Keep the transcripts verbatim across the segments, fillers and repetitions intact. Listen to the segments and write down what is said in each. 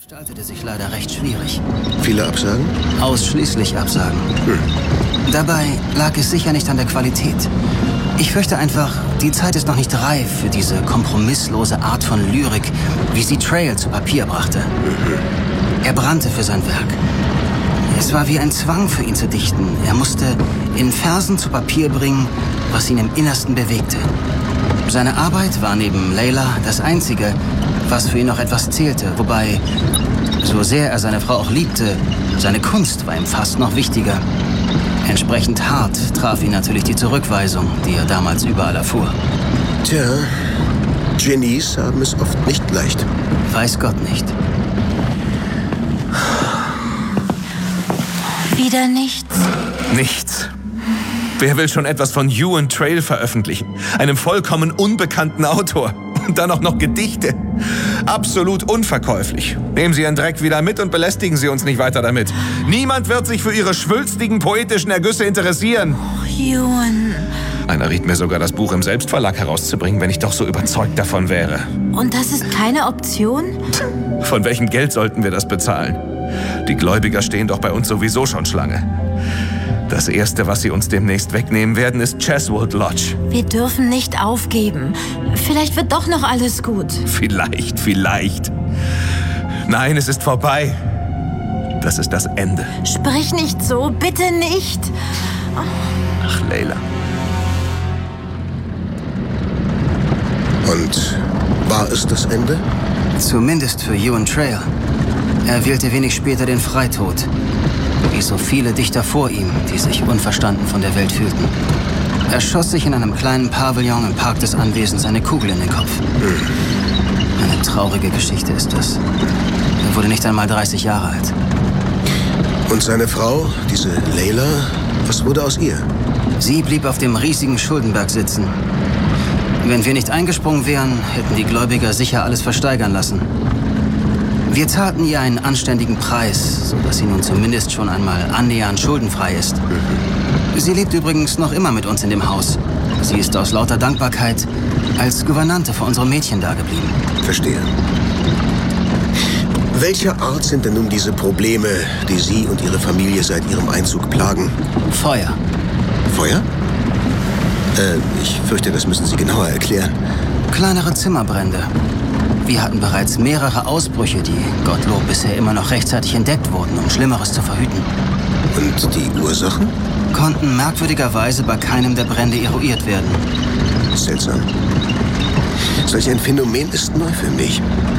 Gestaltete sich leider recht schwierig. Viele Absagen? Ausschließlich Absagen. Hm. Dabei lag es sicher nicht an der Qualität. Ich fürchte einfach, die Zeit ist noch nicht reif für diese kompromisslose Art von Lyrik, wie sie Trail zu Papier brachte. Mhm. Er brannte für sein Werk. Es war wie ein Zwang für ihn zu dichten. Er musste in Versen zu Papier bringen, was ihn im Innersten bewegte. Seine Arbeit war neben Layla das Einzige, was für ihn noch etwas zählte. Wobei, so sehr er seine Frau auch liebte, seine Kunst war ihm fast noch wichtiger. Entsprechend hart traf ihn natürlich die Zurückweisung, die er damals überall erfuhr. Tja, Genies haben es oft nicht leicht. Weiß Gott nicht. Wieder nichts? Nichts. Wer will schon etwas von Ewan Trail veröffentlichen? Einem vollkommen unbekannten Autor. Und dann auch noch Gedichte. Absolut unverkäuflich. Nehmen Sie Ihren Dreck wieder mit und belästigen Sie uns nicht weiter damit. Niemand wird sich für Ihre schwülstigen poetischen Ergüsse interessieren. Oh, Ewan. Einer riet mir sogar, das Buch im Selbstverlag herauszubringen, wenn ich doch so überzeugt davon wäre. Und das ist keine Option? Von welchem Geld sollten wir das bezahlen? Die Gläubiger stehen doch bei uns sowieso schon Schlange. Das Erste, was sie uns demnächst wegnehmen werden, ist Cheswold Lodge. Wir dürfen nicht aufgeben. Vielleicht wird doch noch alles gut. Vielleicht, vielleicht. Nein, es ist vorbei. Das ist das Ende. Sprich nicht so, bitte nicht. Ach, Layla. Und war es das Ende? Zumindest für Ewan Trail. Er wählte wenig später den Freitod. Wie so viele Dichter vor ihm, die sich unverstanden von der Welt fühlten. Er schoss sich in einem kleinen Pavillon im Park des Anwesens eine Kugel in den Kopf. Eine traurige Geschichte ist das. Er wurde nicht einmal dreißig Jahre alt. Und seine Frau, diese Layla, was wurde aus ihr? Sie blieb auf dem riesigen Schuldenberg sitzen. Wenn wir nicht eingesprungen wären, hätten die Gläubiger sicher alles versteigern lassen. Wir zahlten ihr einen anständigen Preis, sodass sie nun zumindest schon einmal annähernd schuldenfrei ist. Sie lebt übrigens noch immer mit uns in dem Haus. Sie ist aus lauter Dankbarkeit als Gouvernante für unsere Mädchen dageblieben. Verstehe. Welcher Art sind denn nun diese Probleme, die Sie und Ihre Familie seit Ihrem Einzug plagen? Feuer. Feuer? Äh, ich fürchte, das müssen Sie genauer erklären. Kleinere Zimmerbrände. Wir hatten bereits mehrere Ausbrüche, die, Gottlob, bisher immer noch rechtzeitig entdeckt wurden, um Schlimmeres zu verhüten. Und die Ursachen? Konnten merkwürdigerweise bei keinem der Brände eruiert werden. Seltsam. Solch ein Phänomen ist neu für mich.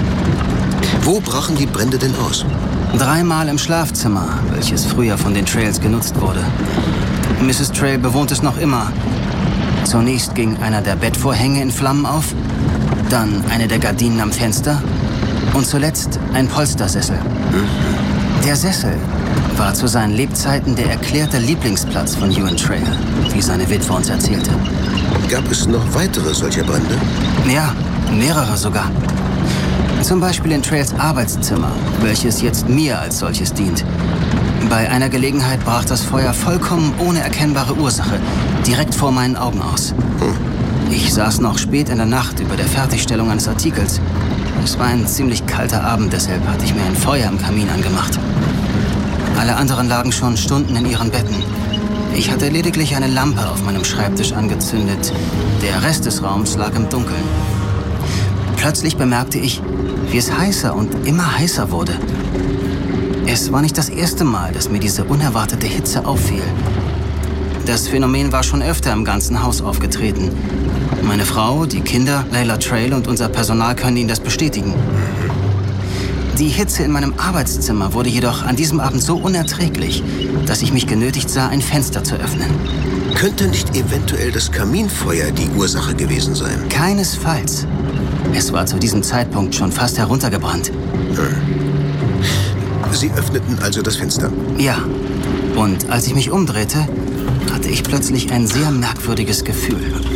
Wo brachen die Brände denn aus? Dreimal im Schlafzimmer, welches früher von den Trails genutzt wurde. Misses Trail bewohnt es noch immer. Zunächst ging einer der Bettvorhänge in Flammen auf, dann eine der Gardinen am Fenster und zuletzt ein Polstersessel. Mhm. Der Sessel war zu seinen Lebzeiten der erklärte Lieblingsplatz von Ewan Trail, wie seine Witwe uns erzählte. Gab es noch weitere solcher Brände? Ja, mehrere sogar. Zum Beispiel in Trails Arbeitszimmer, welches jetzt mir als solches dient. Bei einer Gelegenheit brach das Feuer vollkommen ohne erkennbare Ursache direkt vor meinen Augen aus. Hm. Ich saß noch spät in der Nacht über der Fertigstellung eines Artikels. Es war ein ziemlich kalter Abend, deshalb hatte ich mir ein Feuer im Kamin angemacht. Alle anderen lagen schon Stunden in ihren Betten. Ich hatte lediglich eine Lampe auf meinem Schreibtisch angezündet. Der Rest des Raums lag im Dunkeln. Plötzlich bemerkte ich, wie es heißer und immer heißer wurde. Es war nicht das erste Mal, dass mir diese unerwartete Hitze auffiel. Das Phänomen war schon öfter im ganzen Haus aufgetreten. Meine Frau, die Kinder, Layla Trail und unser Personal können Ihnen das bestätigen. Die Hitze in meinem Arbeitszimmer wurde jedoch an diesem Abend so unerträglich, dass ich mich genötigt sah, ein Fenster zu öffnen. Könnte nicht eventuell das Kaminfeuer die Ursache gewesen sein? Keinesfalls. Es war zu diesem Zeitpunkt schon fast heruntergebrannt. Hm. Sie öffneten also das Fenster? Ja. Und als ich mich umdrehte, hatte ich plötzlich ein sehr merkwürdiges Gefühl.